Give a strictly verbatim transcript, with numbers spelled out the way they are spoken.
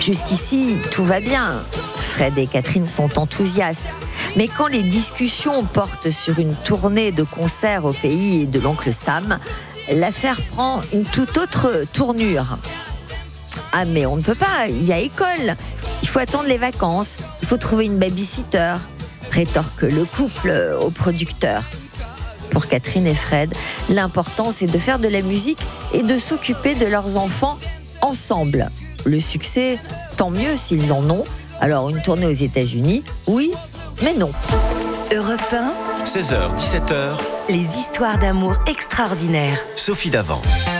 Jusqu'ici, tout va bien. Fred et Catherine sont enthousiastes. Mais quand les discussions portent sur une tournée de concerts au pays de l'oncle Sam, l'affaire prend une toute autre tournure. Ah mais on ne peut pas, il y a école. Il faut attendre les vacances, il faut trouver une babysitter, rétorque le couple au producteur. Pour Catherine et Fred, l'important c'est de faire de la musique et de s'occuper de leurs enfants ensemble. Le succès, tant mieux s'ils en ont. Alors une tournée aux États-Unis, oui, mais non. Europe un, seize heures dix-sept heures, les histoires d'amour extraordinaires. Sophie Davant.